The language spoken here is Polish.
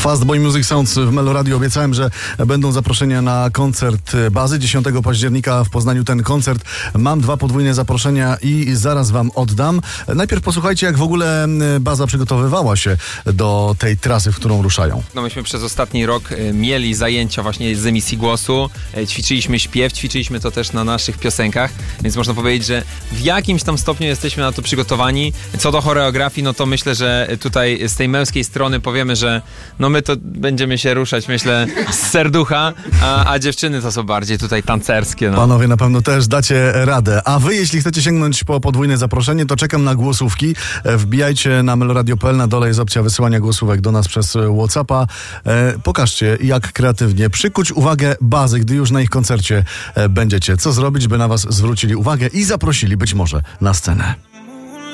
Fastboy Music Sounds w Meloradio. Obiecałem, że będą zaproszenia na koncert Bazy 10 października w Poznaniu. Ten koncert mam 2 podwójne zaproszenia i zaraz wam oddam. Najpierw posłuchajcie, jak w ogóle Baza przygotowywała się do tej trasy, w którą ruszają. No myśmy przez ostatni rok mieli zajęcia właśnie z emisji głosu, ćwiczyliśmy śpiew, ćwiczyliśmy to też na naszych piosenkach, więc można powiedzieć, że w jakimś tam stopniu jesteśmy na to przygotowani. Co do choreografii, no to myślę, że tutaj z tej męskiej strony powiemy, że no my to będziemy się ruszać, myślę, z serducha, a dziewczyny to są bardziej tutaj tancerskie. No. Panowie na pewno też dacie radę. A wy, jeśli chcecie sięgnąć po podwójne zaproszenie, to czekam na głosówki. Wbijajcie na meloradio.pl, na dole jest opcja wysyłania głosówek do nas przez WhatsAppa. Pokażcie, jak kreatywnie przykuć uwagę Bazy, gdy już na ich koncercie będziecie. Co zrobić, by na was zwrócili uwagę i zaprosili być może na scenę.